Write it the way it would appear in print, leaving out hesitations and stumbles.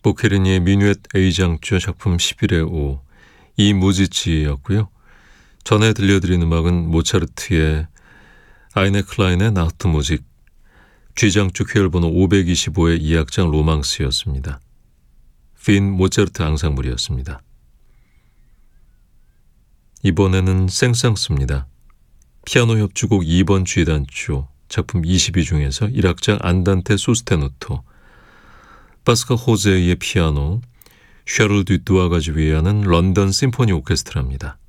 보케리니의 미누엣 A장조 작품 11의 5, 이무지치였고요. 전에 들려드린 음악은 모차르트의 아이네 클라인의 나흐트 무직, G장조 쾌열번호 525의 2악장 로망스였습니다. 핀 모차르트 앙상블이었습니다. 이번에는 생상스입니다. 피아노 협주곡 2번 G단조 작품 22 중에서 1악장 안단테 소스테누토, 파스카 호제의 피아노, 샤를 듀뚜아가 지휘하는 런던 심포니 오케스트라입니다.